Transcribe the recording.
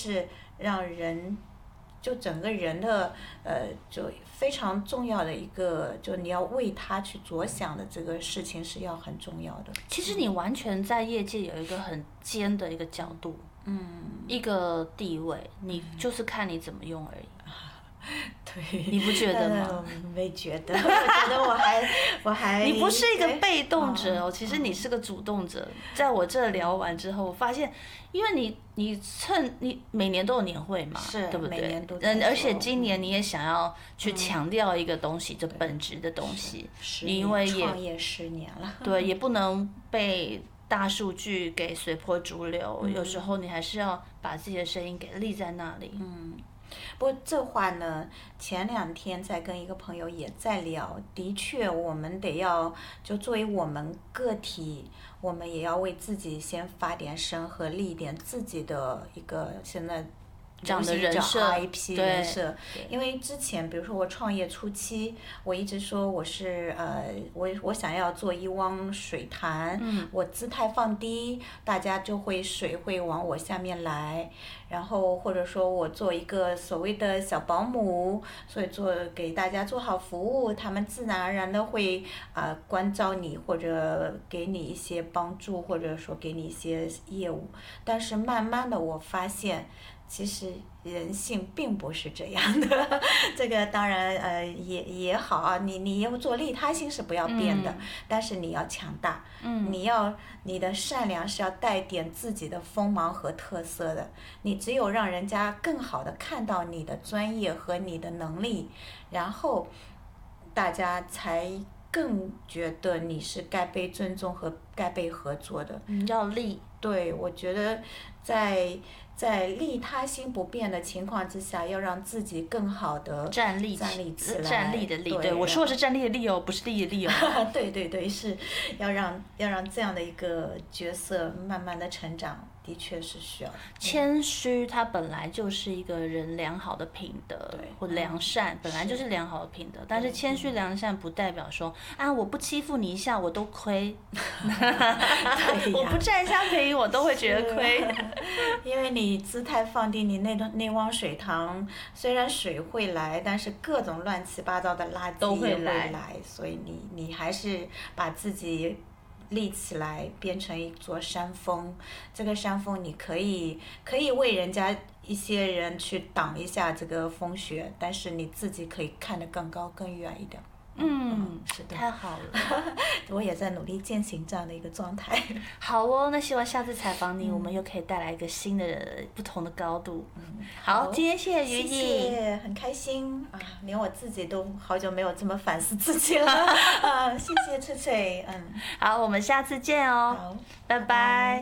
是让人就整个人的就非常重要的一个，就你要为他去着想的这个事情是要很重要的。 其实你完全在业界有一个很尖的一个角度，一个地位，你就是看你怎么用而已。 对， 你不觉得吗？ 没觉得，我觉得我还你不是一个被动者哦，其实你是个主动者。在我这聊完之后，我发现，因为你趁你每年都有年会嘛，对不对？ 每年都而且今年你也想要去强调一个东西，就本质的东西，因为创业10年了， 对，也不能被大数据给随波逐流，有时候你还是要把自己的声音给立在那里。 不过这话呢，前2天在跟一个朋友也在聊，的确我们得要就作为我们个体，我们也要为自己先发点声和立点自己的一个现在这样的人设 IP 人设，因为之前比如说我创业初期，我一直说我是我想要做一汪水潭，我姿态放低，大家就水会往我下面来，然后或者说我做一个所谓的小保姆，所以给大家做好服务，他们自然而然的会关照你或者给你一些帮助，或者说给你一些业务，但是慢慢的我发现。其实人性并不是这样的，这个当然也好啊，你要做利他心是不要变的，但是你要强大，你的善良是要带点自己的锋芒和特色的，你只有让人家更好的看到你的专业和你的能力，然后大家才更觉得你是该被尊重和该被合作的。 要立。 对，我觉得在利他心不变的情况之下，要让自己更好的站立起来。 站立的立，对，我说的是站立的立哦，不是立的立哦。 对，是要让这样的一个角色慢慢的成长，的确是需要的。 谦虚，它本来就是一个人良好的品德，或良善，本来就是良好的品德。但是谦虚良善不代表说我不欺负你一下我都亏，我不占一下便宜我都会觉得亏。 因为你姿态放低，你那汪水塘虽然水会来，但是各种乱七八糟的垃圾都会来，所以你还是把自己立起来，变成一座山峰。这个山峰你可以为人家一些人去挡一下这个风雪，但是你自己可以看得更高更远一点。是的， 太好了。 我也在努力践行这样的一个状态。 好哦，那希望下次采访你，我们又可以带来一个新的不同的高度。好，今天谢谢于毅， 谢谢，很开心啊，连我自己都好久没有这么反思自己了谢谢翠翠， 好，我们下次见哦， 好， 拜拜。